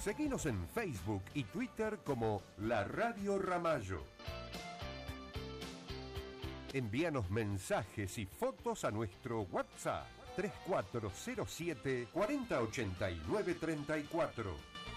Seguinos en Facebook y Twitter como La Radio Ramallo. Envíanos mensajes y fotos a nuestro WhatsApp 3407 4089 34.